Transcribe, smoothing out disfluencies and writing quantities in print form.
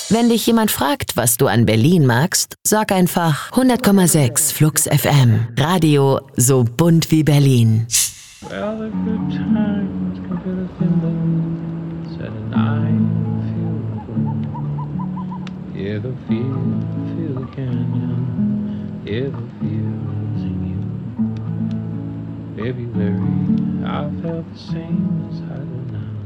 Wenn dich jemand fragt, was du an Berlin magst, sag einfach 100,6 Flux FM. Radio so bunt wie Berlin. Well, the good times come to the window, said and I feel good. Yeah, the feel the canyon, yeah, the feel's in you. February, I felt the same as I do now.